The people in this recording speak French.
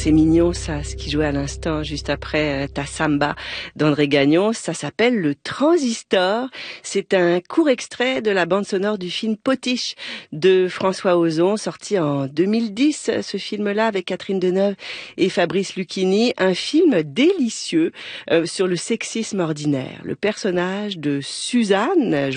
C'est mignon ça, ce qui jouait à l'instant, juste après ta samba d'André Gagnon. Ça s'appelle Le Transistor. C'est un court extrait de la bande sonore du film Potiche de François Ozon, sorti en 2010, ce film-là, avec Catherine Deneuve et Fabrice Lucchini. Un film délicieux sur le sexisme ordinaire. Le personnage de Suzanne,